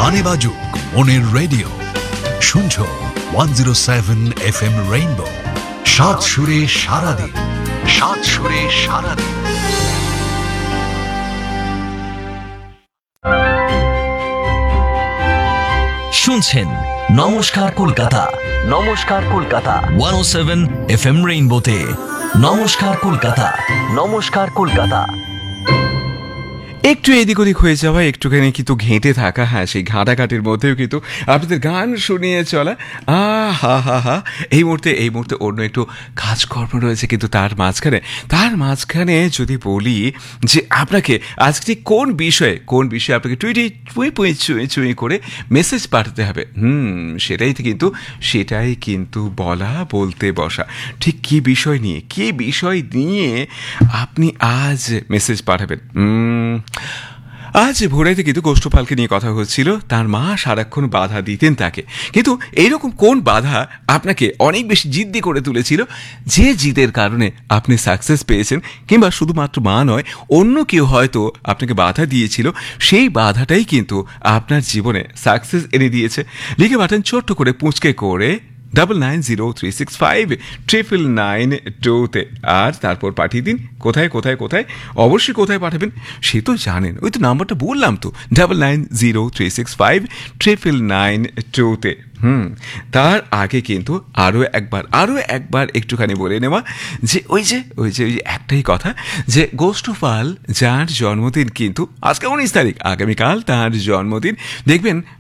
গানে বাজুক মনের রেডিও, শুনছো 107 FM রেইনবো, সাত সুরে সারাদিন, সাত সুরে সারাদিন। শুনছেন নমস্কার কলকাতা, নমস্কার কলকাতা 107 FM রেইনবোতে। নমস্কার কলকাতা, নমস্কার কলকাতা। একটু এদিক ওদিক হয়ে যাওয়া, একটুখানি কিন্তু ঘেঁটে থাকা, হ্যাঁ সেই ঘাঁটাঘাটির মধ্যেও কিন্তু আপনাদের গান শুনিয়ে চলা। হা হা হা এই মুহূর্তে অন্য একটু কাজকর্ম রয়েছে, কিন্তু তার মাঝখানে যদি বলি যে আপনাকে আজকে কোন বিষয়ে আপনাকে টুইটে চুই করে মেসেজ পাঠাতে হবে, সেটাই কিন্তু বলতে বসা। ঠিক কি বিষয় নিয়ে আপনি আজ মেসেজ পাঠাবেন? আজ ভোরেতে কিন্তু গোষ্ঠপালকে নিয়ে কথা হচ্ছিল। তার মা সারাক্ষণ বাধা দিতেন তাকে, কিন্তু এইরকম কোন বাধা আপনাকে অনেক বেশি জিদ্দি করে তুলেছিল, যে জিদের কারণে আপনি সাকসেস পেয়েছেন? কিংবা শুধুমাত্র মা নয়, অন্য কেউ হয়তো আপনাকে বাধা দিয়েছিল, সেই বাধাটাই কিন্তু আপনার জীবনে সাকসেস এনে দিয়েছে। লিখে পাঠান ছোট্ট করে পুঁচকে করে 9903659992 আর তারপর পাঠিয়ে দিন কোথায়। অবশ্যই কোথায় পাঠাবেন সে তো জানেন, ওই তো নাম্বারটা বললাম তো, 9903659992। তার আগে কিন্তু আরও একবার একটুখানি বলে নেওয়া যে ওই যে একটাই কথা, যে গোষ্ঠপাল যার জন্মদিন কিন্তু আজকে 19 তারিখ, আগামীকাল তার জন্মদিন। দেখবেন